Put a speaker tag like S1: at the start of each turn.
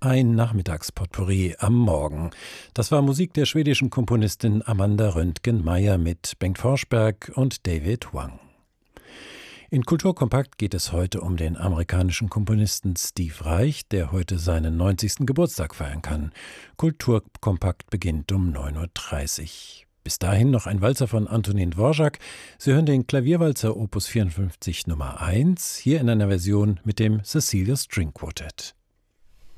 S1: Ein Nachmittagspotpourri am Morgen. Das war Musik der schwedischen Komponistin Amanda Röntgen-Meyer mit Bengt Forsberg und David Wang. In Kulturkompakt geht es heute um den amerikanischen Komponisten Steve Reich, der heute seinen 90. Geburtstag feiern kann. Kulturkompakt beginnt um 9.30 Uhr. Bis dahin noch ein Walzer von Antonin Dvorak. Sie hören den Klavierwalzer Opus 54 Nummer 1, hier in einer Version mit dem Cecilia String Quartet.